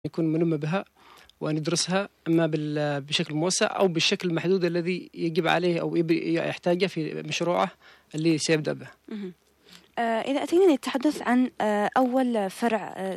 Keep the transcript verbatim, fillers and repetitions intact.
يكون ملم بها وأن يدرسها إما بشكل موسع أو بالشكل المحدود الذي يجب عليه أو يحتاجه في مشروعه اللي سيبدأ به. إذا أتينا نتحدث عن أول فرع